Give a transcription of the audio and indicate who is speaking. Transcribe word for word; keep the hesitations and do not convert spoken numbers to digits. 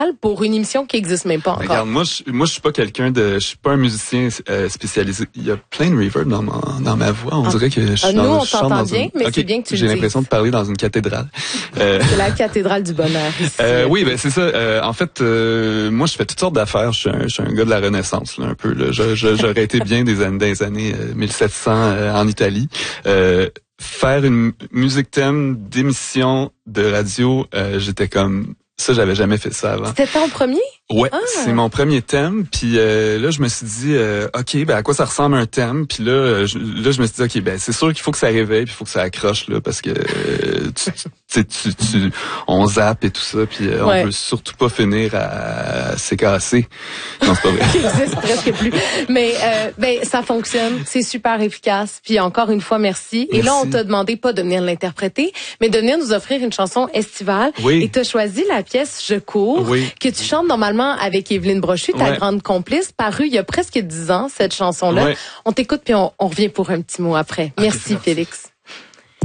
Speaker 1: pour une émission qui existe même pas encore?
Speaker 2: Regarde, moi, je, moi, je suis pas quelqu'un de, je suis pas un musicien euh, spécialisé. Il y a plein de reverb dans ma, dans ma voix. On ah. dirait que je suis
Speaker 1: ah,
Speaker 2: dans,
Speaker 1: Nous, on
Speaker 2: je chante
Speaker 1: t'entend
Speaker 2: dans
Speaker 1: bien,
Speaker 2: une...
Speaker 1: mais
Speaker 2: okay.
Speaker 1: c'est bien que tu
Speaker 2: J'ai
Speaker 1: le
Speaker 2: l'impression
Speaker 1: dises.
Speaker 2: de parler dans une cathédrale.
Speaker 1: Euh... C'est la cathédrale du bonheur ici.
Speaker 2: Euh, oui, ben c'est ça. Euh, en fait, euh, moi, je fais toutes sortes d'affaires. Je suis un, je suis un gars de la Renaissance, là, un peu. Là. Je, je, j'aurais été bien des années, des années euh, mille sept cents euh, en Italie. Euh, faire une musique thème d'émission de radio, euh, j'étais comme... Ça, j'avais jamais fait ça avant.
Speaker 1: C'était ton premier?
Speaker 2: Ouais,
Speaker 1: ah.
Speaker 2: c'est mon premier thème. Puis euh, là, je me suis dit, euh, ok, ben à quoi ça ressemble un thème? Puis là, je, là, je me suis dit, ok, ben c'est sûr qu'il faut que ça réveille, puis il faut que ça accroche là, parce que euh, tu, tu, tu, tu, on zappe et tout ça, puis euh, ouais. on veut surtout pas finir à, à s'écasser. Non, c'est pas vrai.
Speaker 1: Ça existe presque plus. Mais euh, ben ça fonctionne, c'est super efficace. Puis encore une fois, merci. merci. Et là, on t'a demandé pas de venir l'interpréter, mais de venir nous offrir une chanson estivale.
Speaker 2: Oui.
Speaker 1: Et t'as choisi la pièce Je cours,
Speaker 2: oui.
Speaker 1: que tu chantes normalement avec Évelyne Brochu, ta
Speaker 2: ouais.
Speaker 1: grande complice, parue il y a presque dix ans, cette chanson-là.
Speaker 2: Ouais.
Speaker 1: On t'écoute puis on, on revient pour un petit mot après.
Speaker 2: Okay,
Speaker 1: merci,
Speaker 2: merci,
Speaker 1: Félix.